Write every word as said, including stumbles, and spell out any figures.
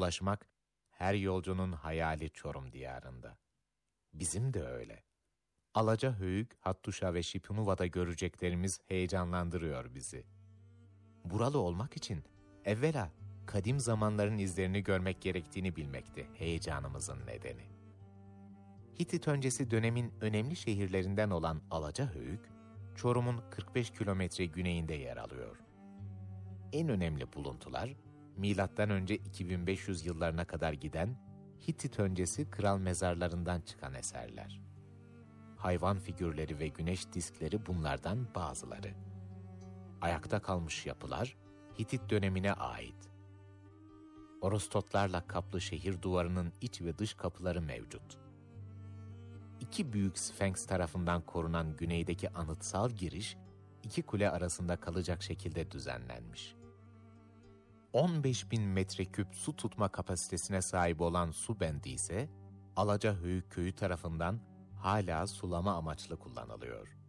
ulaşmak, her yolcunun hayali Çorum diyarında. Bizim de öyle. Alacahöyük, Hattuşa ve Şipunuva'da göreceklerimiz heyecanlandırıyor bizi. Buralı olmak için evvela kadim zamanların izlerini görmek gerektiğini bilmekti heyecanımızın nedeni. Hitit öncesi dönemin önemli şehirlerinden olan Alacahöyük, Çorum'un kırk beş kilometre güneyinde yer alıyor. En önemli buluntular, milattan önce iki bin beş yüz yıllarına kadar giden Hitit öncesi kral mezarlarından çıkan eserler. Hayvan figürleri ve güneş diskleri bunlardan bazıları. Ayakta kalmış yapılar Hitit dönemine ait. Orostotlarla kaplı şehir duvarının iç ve dış kapıları mevcut. İki büyük Sfenks tarafından korunan güneydeki anıtsal giriş, iki kule arasında kalacak şekilde düzenlenmiş. on beş bin metreküp su tutma kapasitesine sahip olan su bendi ise Alacahöyük köyü tarafından hala sulama amaçlı kullanılıyor.